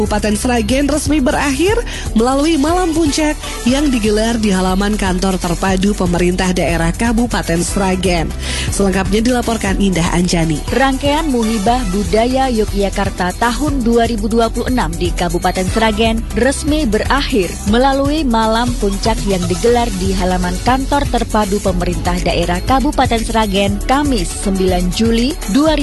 Kabupaten Sragen resmi berakhir melalui malam puncak yang digelar di halaman kantor terpadu pemerintah daerah Kabupaten Sragen. Selengkapnya dilaporkan Indah Anjani. Rangkaian Muhibah Budaya Yogyakarta tahun 2026 di Kabupaten Sragen resmi berakhir melalui malam puncak yang digelar di halaman kantor terpadu pemerintah daerah Kabupaten Sragen Kamis 9 Juli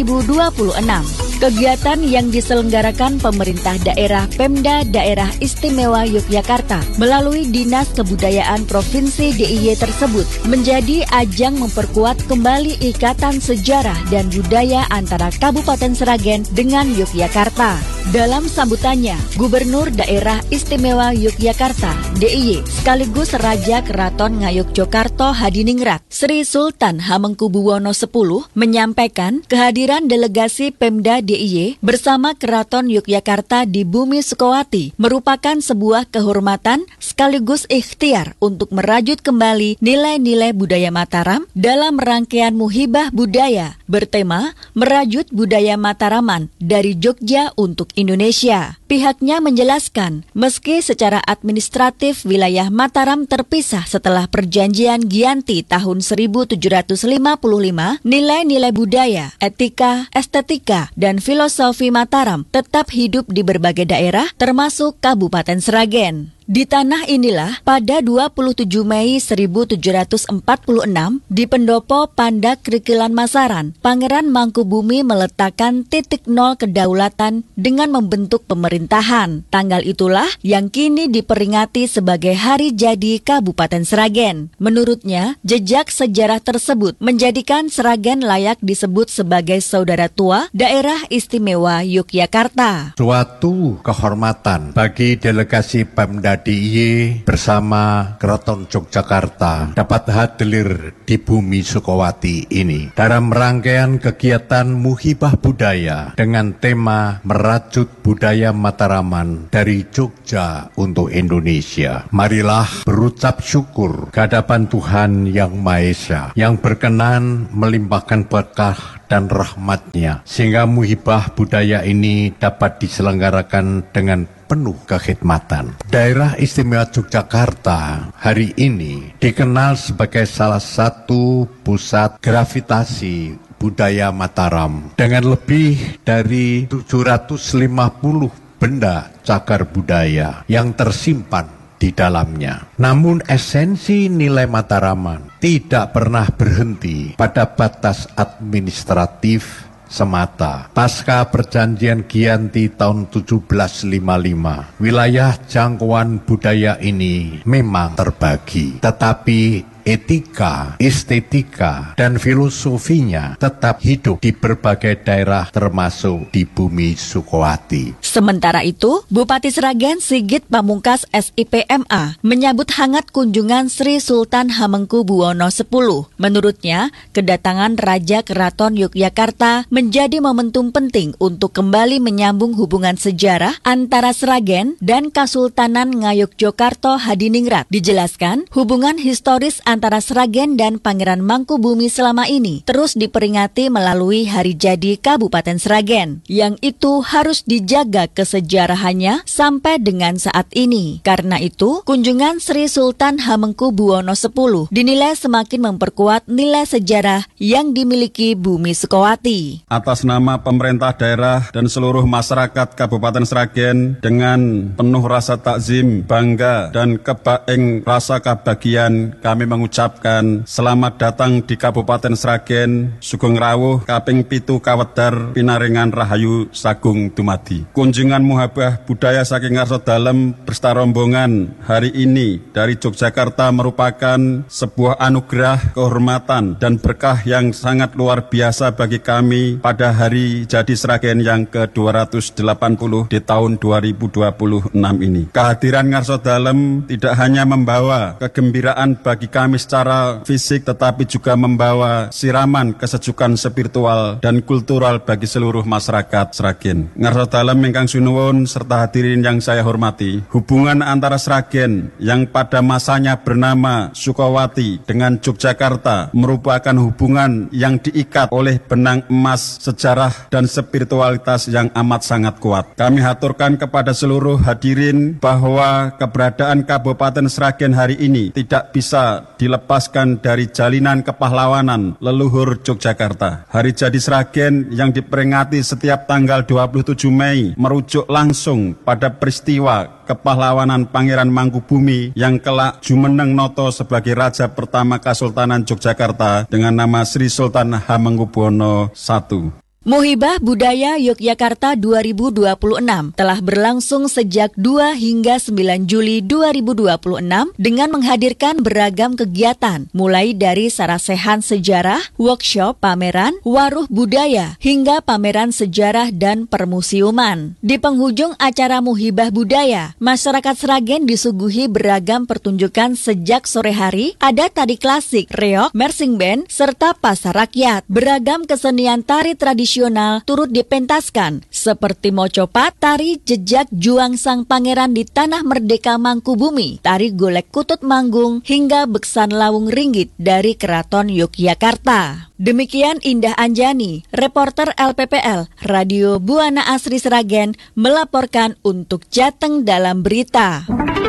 2026. Kegiatan yang diselenggarakan pemerintah daerah Pemda Daerah Istimewa Yogyakarta melalui Dinas Kebudayaan Provinsi DIY tersebut menjadi ajang memperkuat kembali ikatan sejarah dan budaya antara Kabupaten Sragen dengan Yogyakarta. Dalam sambutannya, Gubernur Daerah Istimewa Yogyakarta DIY sekaligus Raja Keraton Ngayogyakarta Hadiningrat Sri Sultan Hamengkubuwono X menyampaikan kehadiran delegasi Pemda DIY bersama Keraton Yogyakarta di Bumi Sukowati merupakan sebuah kehormatan sekaligus ikhtiar untuk merajut kembali nilai-nilai budaya Mataram dalam rangkaian Muhibah Budaya bertema Merajut Budaya Mataraman dari Jogja untuk Indonesia. Pihaknya menjelaskan, meski secara administratif wilayah Mataram terpisah setelah perjanjian Giyanti tahun 1755, nilai-nilai budaya, etika, estetika, dan filosofi Mataram tetap hidup di berbagai daerah termasuk Kabupaten Sragen. Di tanah inilah pada 27 Mei 1746 di Pendopo Pandak Krikilan Masaran, Pangeran Mangkubumi meletakkan titik nol kedaulatan dengan membentuk pemerintahan. Tanggal itulah yang kini diperingati sebagai Hari Jadi Kabupaten Sragen. Menurutnya, jejak sejarah tersebut menjadikan Sragen layak disebut sebagai saudara tua Daerah Istimewa Yogyakarta. Suatu kehormatan bagi delegasi Pemda DIY bersama Keraton Yogyakarta dapat hadir di Bumi Sukowati ini dalam rangkaian kegiatan Muhibah Budaya dengan tema Merajut Budaya Mataraman dari Jogja untuk Indonesia. Marilah berucap syukur kehadapan Tuhan Yang Maha Esa yang berkenan melimpahkan berkah dan rahmat-Nya sehingga Muhibah Budaya ini dapat diselenggarakan dengan penuh kekhidmatan. Daerah Istimewa Yogyakarta hari ini dikenal sebagai salah satu pusat gravitasi budaya Mataram dengan lebih dari 750 benda cagar budaya yang tersimpan di dalamnya. Namun esensi nilai Mataraman tidak pernah berhenti pada batas administratif semata. Pasca perjanjian Giyanti tahun 1755, wilayah jangkauan budaya ini memang terbagi, tetapi etika, estetika, dan filosofinya tetap hidup di berbagai daerah termasuk di Bumi Sukowati. Sementara itu, Bupati Sragen Sigit Pamungkas SIPMA menyambut hangat kunjungan Sri Sultan Hamengkubuwono X. Menurutnya, kedatangan Raja Keraton Yogyakarta menjadi momentum penting untuk kembali menyambung hubungan sejarah antara Sragen dan Kasultanan Ngayogyakarta Hadiningrat. Dijelaskan, hubungan historis antara Sragen dan Pangeran Mangkubumi selama ini terus diperingati melalui Hari Jadi Kabupaten Sragen, yang itu harus dijaga kesejarahannya sampai dengan saat ini. Karena itu, kunjungan Sri Sultan Hamengkubuwono X dinilai semakin memperkuat nilai sejarah yang dimiliki Bumi Sukowati. Atas nama pemerintah daerah dan seluruh masyarakat Kabupaten Sragen, dengan penuh rasa takzim, bangga, dan rasa kebahagiaan kami mengucapkan selamat datang di Kabupaten Sragen, Sugeng Rawuh, Kaping Pitu Kawedar, Pinaringan Rahayu Sagung Dumadi. Kunjungan Muhibah Budaya saking ngarsa dalem berserta rombongan hari ini dari Yogyakarta merupakan sebuah anugerah, kehormatan, dan berkah yang sangat luar biasa bagi kami pada Hari Jadi Sragen yang ke-280 di tahun 2026 ini. Kehadiran ngarsa dalem tidak hanya membawa kegembiraan bagi kami kami secara fisik tetapi juga membawa siraman kesejukan spiritual dan kultural bagi seluruh masyarakat Sragen. Ngarsa dalem ingkang sinuwun serta hadirin yang saya hormati, hubungan antara Sragen yang pada masanya bernama Sukowati dengan Yogyakarta merupakan hubungan yang diikat oleh benang emas sejarah dan spiritualitas yang amat sangat kuat. Kami haturkan kepada seluruh hadirin bahwa keberadaan Kabupaten Sragen hari ini tidak bisa dilepaskan dari jalinan kepahlawanan leluhur Yogyakarta. Hari jadi Sragen yang diperingati setiap tanggal 27 Mei merujuk langsung pada peristiwa kepahlawanan Pangeran Mangkubumi yang kelak jumeneng noto sebagai Raja pertama Kesultanan Yogyakarta dengan nama Sri Sultan Hamengkubuwono I. Muhibah Budaya Yogyakarta 2026 telah berlangsung sejak 2 hingga 9 Juli 2026 dengan menghadirkan beragam kegiatan, mulai dari sarasehan sejarah, workshop, pameran, waruh budaya, hingga pameran sejarah dan permusiuman. Di penghujung acara Muhibah Budaya, masyarakat Sragen disuguhi beragam pertunjukan sejak sore hari, ada tari klasik, reog, marching band, serta pasar rakyat. Beragam kesenian tari tradisional turut dipentaskan, seperti mocopat, tari jejak juang sang pangeran di tanah merdeka Mangkubumi, tari golek kutut manggung, hingga beksan lawung ringgit dari Keraton Yogyakarta. Demikian Indah Anjani, reporter LPPL, Radio Buana Asri Sragen, melaporkan untuk Jateng dalam berita.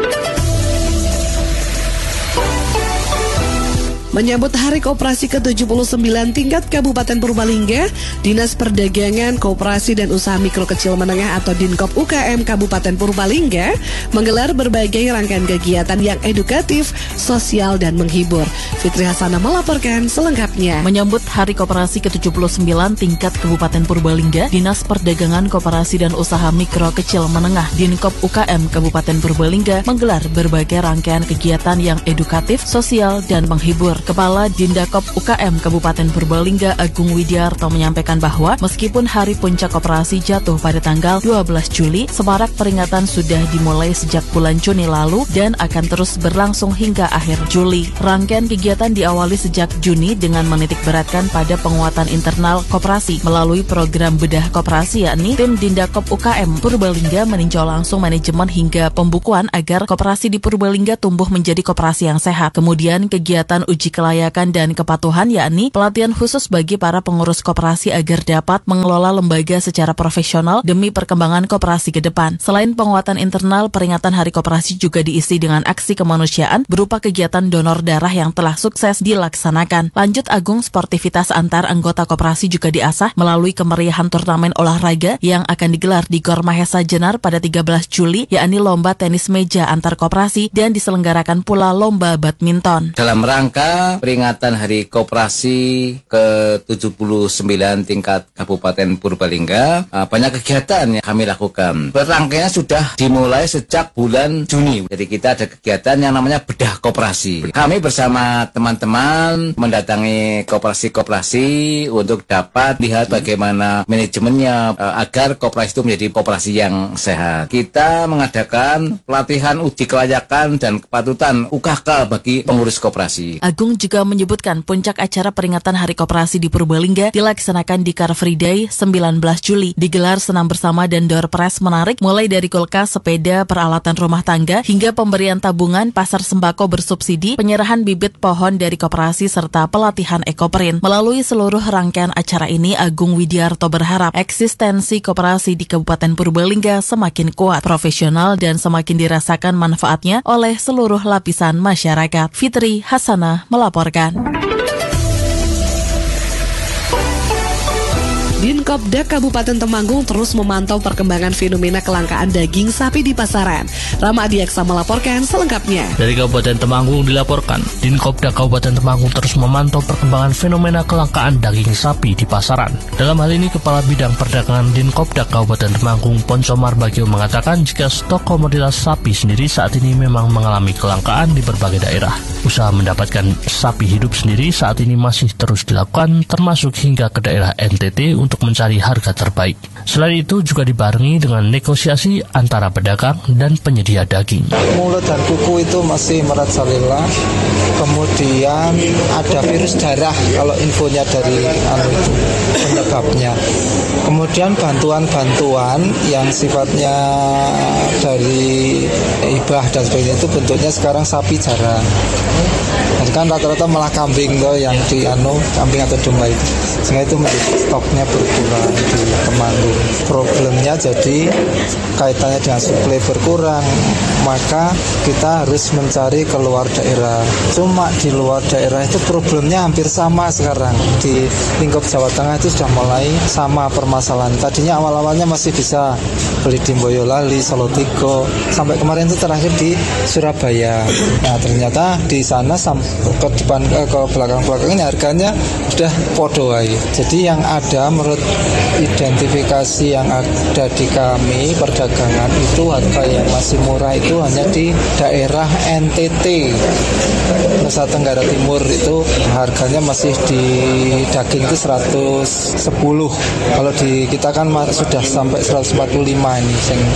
Menyambut Hari Koperasi ke-79 tingkat Kabupaten Purbalingga, Dinas Perdagangan, Koperasi dan Usaha Mikro Kecil Menengah atau Dinkop UKM Kabupaten Purbalingga menggelar berbagai rangkaian kegiatan yang edukatif, sosial, dan menghibur. Fitri Hasanah melaporkan selengkapnya. Menyambut Hari Koperasi ke-79 tingkat Kabupaten Purbalingga, Dinas Perdagangan, Koperasi dan Usaha Mikro Kecil Menengah Dinkop UKM Kabupaten Purbalingga menggelar berbagai rangkaian kegiatan yang edukatif, sosial, dan menghibur. Kepala Dindakop UKM Kabupaten Purbalingga Agung Widiarto menyampaikan bahwa meskipun hari puncak koperasi jatuh pada tanggal 12 Juli, semarak peringatan sudah dimulai sejak bulan Juni lalu dan akan terus berlangsung hingga akhir Juli. Rangkaian kegiatan diawali sejak Juni dengan menitik beratkan pada penguatan internal koperasi melalui program bedah koperasi, yakni tim Dindakop UKM Purbalingga meninjau langsung manajemen hingga pembukuan agar koperasi di Purbalingga tumbuh menjadi koperasi yang sehat. Kemudian kegiatan uji kelayakan dan kepatuhan, yakni pelatihan khusus bagi para pengurus koperasi agar dapat mengelola lembaga secara profesional demi perkembangan koperasi ke depan. Selain penguatan internal, peringatan Hari Koperasi juga diisi dengan aksi kemanusiaan berupa kegiatan donor darah yang telah sukses dilaksanakan. Lanjut Agung, sportivitas antar anggota koperasi juga diasah melalui kemeriahan turnamen olahraga yang akan digelar di Gor Mahesa Jenar pada 13 Juli, yakni lomba tenis meja antar koperasi dan diselenggarakan pula lomba badminton. Dalam rangka peringatan Hari Koperasi ke-79 tingkat Kabupaten Purbalingga, banyak kegiatan yang kami lakukan. Rangkaiannya sudah dimulai sejak bulan Juni. Jadi kita ada kegiatan yang namanya bedah koperasi. Kami bersama teman-teman mendatangi koperasi-koperasi untuk dapat lihat bagaimana manajemennya agar koperasi itu menjadi koperasi yang sehat. Kita mengadakan pelatihan uji kelayakan dan kepatutan UKK bagi pengurus koperasi. Agung juga menyebutkan puncak acara peringatan Hari Koperasi di Purbalingga dilaksanakan di Car Free Day 19 Juli. Digelar senam bersama dan door prize menarik mulai dari kulkas, sepeda, peralatan rumah tangga, hingga pemberian tabungan, pasar sembako bersubsidi, penyerahan bibit pohon dari koperasi, serta pelatihan ekoprint. Melalui seluruh rangkaian acara ini, Agung Widiarto berharap eksistensi koperasi di Kabupaten Purbalingga semakin kuat, profesional, dan semakin dirasakan manfaatnya oleh seluruh lapisan masyarakat. Fitri Hasanah melaporkan. Dinkopda Kabupaten Temanggung terus memantau perkembangan fenomena kelangkaan daging sapi di pasaran. Rama Adiaksa melaporkan selengkapnya. Dari Kabupaten Temanggung dilaporkan, Dinkopda Kabupaten Temanggung terus memantau perkembangan fenomena kelangkaan daging sapi di pasaran. Dalam hal ini, Kepala Bidang Perdagangan Dinkopda Kabupaten Temanggung, Ponsomar Bagio, mengatakan jika stok komoditas sapi sendiri saat ini memang mengalami kelangkaan di berbagai daerah. Usaha mendapatkan sapi hidup sendiri saat ini masih terus dilakukan, termasuk hingga ke daerah NTT untuk mencari harga terbaik. Selain itu juga dibarengi dengan negosiasi antara pedagang dan penyedia daging. Mulut dan kuku itu masih merajalela. Kemudian ada virus darah kalau infonya dari itu penyebabnya. Kemudian bantuan-bantuan yang sifatnya dari hibah dan sebagainya itu bentuknya sekarang sapi jarang. Dan kan rata-rata malah kambing tuh yang kambing atau domba itu. Sehingga itu stoknya berkurang di Temanggung. Problemnya jadi kaitannya dengan suplai berkurang, maka kita harus mencari keluar daerah. Cuma di luar daerah itu problemnya hampir sama sekarang. Di lingkup Jawa Tengah itu sudah mulai sama permasalahan. Tadinya awal-awalnya masih bisa beli di Boyolali, Solotigo, sampai kemarin itu terakhir di Surabaya. Nah ternyata di sana ke depan ke belakang-belakang ini harganya sudah podoai. Jadi yang ada menurut identifikasi yang ada di kami perdagangan itu harga yang masih murah itu hanya di daerah NTT, Nusa Tenggara Timur, itu harganya masih di daging itu 110. Kalau di kita kan sudah sampai 145 ini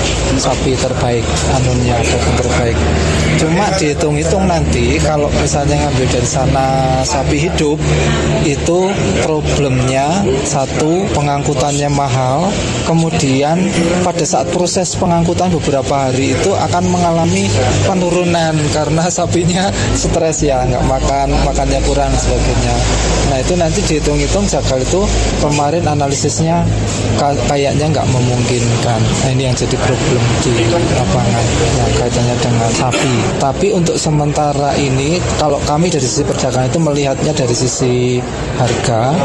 sapi terbaik, daging terbaik. Cuma dihitung-hitung nanti kalau misalnya ngambil dari sana sapi hidup itu problemnya satu, pengangkutannya mahal. Kemudian pada saat proses pengangkutan beberapa hari itu akan mengalami penurunan karena sapinya stres ya, nggak makannya kurang sebagainya. Nah itu nanti dihitung-hitung Jagal itu kemarin analisisnya kayaknya nggak memungkinkan. Nah ini yang jadi problem di lapangan yang kaitannya dengan sapi. Tapi untuk sementara ini kalau kami dari sisi perdagangan itu melihatnya dari sisi harga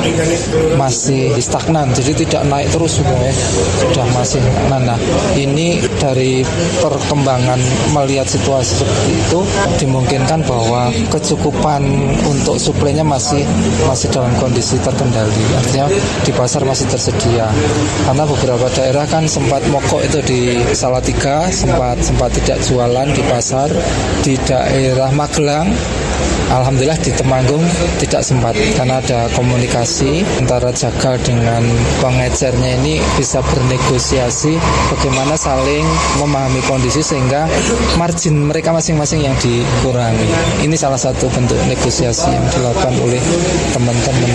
masih stagnan, jadi tidak naik terus sudah masih. Nah ini dari perkembangan melihat situasi seperti itu dimungkinkan bahwa kecukupan untuk suplainya masih dalam kondisi terkendali, artinya di pasar masih tersedia. Karena beberapa daerah kan sempat mogok itu di Salatiga, sempat tidak jualan di pasar. Di daerah Magelang alhamdulillah di Temanggung tidak sempat karena ada komunikasi antara Jagal dengan pengecernya ini bisa bernegosiasi bagaimana saling memahami kondisi sehingga margin mereka masing-masing yang dikurangi. Ini salah satu bentuk negosiasi yang dilakukan oleh teman-teman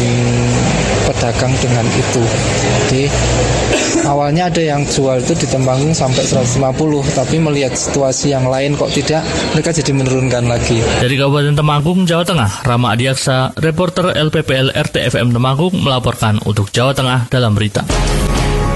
pedagang dengan itu. Jadi awalnya ada yang jual itu di Temanggung sampai 150, tapi melihat situasi yang lain kok tidak, mereka jadi menurunkan lagi. Dari Kabupaten Temanggung, Jawa Tengah, Rama Adiaksa, reporter LPPL RTFM Temanggung melaporkan untuk Jawa Tengah dalam berita.